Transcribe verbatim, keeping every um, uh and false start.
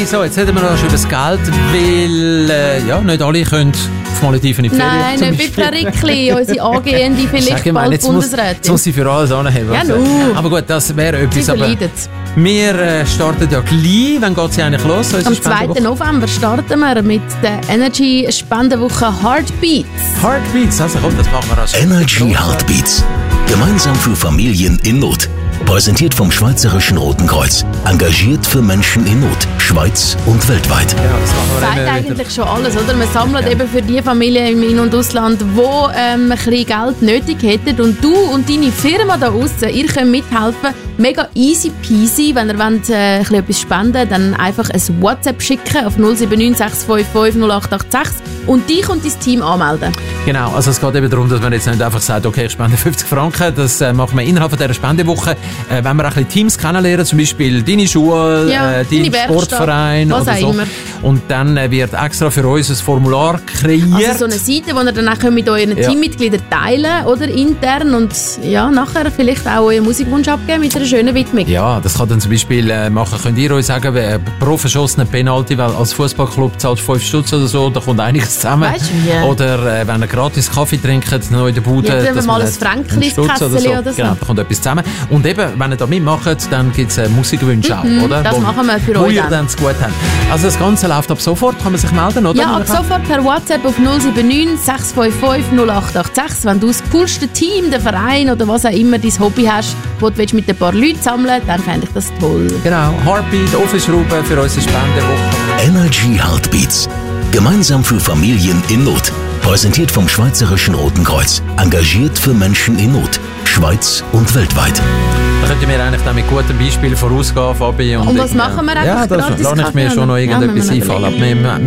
Hey, so, jetzt reden wir noch schon über das Geld, weil äh, ja, nicht alle können auf Malediven in die Ferien. Nein, nicht wie Perikli, unsere angehende, vielleicht gemein, bald jetzt muss, Bundesrätin. jetzt muss sie für alles anheben. Ja, also. nu. Aber gut, das wäre etwas. Sie Aber verleidet. wir äh, starten ja gleich. Wann geht sie eigentlich los? unsere Am Spendenwoche? zweiten November starten wir mit der Energy-Spendenwoche Heartbeats. Heartbeats, also komm, das machen wir als Energy Heartbeats. Gemeinsam für Familien in Not. Präsentiert vom Schweizerischen Roten Kreuz. Engagiert für Menschen in Not. Schweiz und weltweit. Ja, das machen wir Sagt immer wieder. eigentlich schon alles, oder? Wir sammeln Ja. eben für die Familien im In- und Ausland, die ähm, ein bisschen Geld nötig hätten. Und du und deine Firma da draussen, ihr könnt mithelfen. Mega easy peasy. Wenn ihr wollt, äh, ein bisschen etwas spenden, dann einfach ein WhatsApp schicken auf null sieben neun sechs fünf fünf null acht acht sechs und dich und dein Team anmelden. Genau, also es geht eben darum, dass man jetzt nicht einfach sagt, okay, ich spende fünfzig Franken, das äh, machen wir innerhalb dieser Spendewoche. Äh, wenn wir auch ein bisschen Teams kennenlernen, zum Beispiel deine Schule, Ja, äh, deine dein Werkstatt, Sportverein was oder auch so. immer. Und dann äh, wird extra für uns ein Formular kreiert. Also so eine Seite, wo ihr dann auch mit euren Ja. Teammitgliedern teilen oder intern und ja, nachher vielleicht auch euren Musikwunsch abgeben mit einer schönen Widmung. Ja, das kann dann zum Beispiel äh, machen, könnt ihr euch sagen, wer pro verschossenen Penalty, weil als Fußballclub zahlt fünf Stutz oder so, da kommt einiges zusammen. Weißt du, ja. Oder äh, wenn ihr gratis Kaffee trinkt, noch in der Bude, Ja, dann dass mal man ein hat Fränkli einen ins Stutz oder so. Kässeli oder so. Genau, da kommt etwas zusammen. Und eben, wenn ihr da mitmacht, dann gibt es äh, Musikwünsche auch, oder? das Wo- machen wir für wo euch ihr dann. dann zu gut habt. Also das Ganze läuft ab sofort, kann man sich melden, oder? Ja, ab sofort per WhatsApp auf null sieben neun sechs fünf fünf null acht acht sechs. Wenn du das coolste Team, den Verein oder was auch immer dein Hobby hast, wo du willst mit ein paar Leuten sammeln, dann fände ich das toll. Genau, Heartbeat, aufschrauben für unsere Spendewoche. Energy Heartbeats. Gemeinsam für Familien in Not. Präsentiert vom Schweizerischen Roten Kreuz. Engagiert für Menschen in Not. Schweiz und weltweit. Da könnt ihr mir eigentlich dann mit gutem Beispiel vorausgehen, Fabi. Und was machen wir einfach Ja, da gratis lasse ich mir Kaffee, schon noch oder? Ja, irgendetwas müssen wir noch einfallen. Aber wir-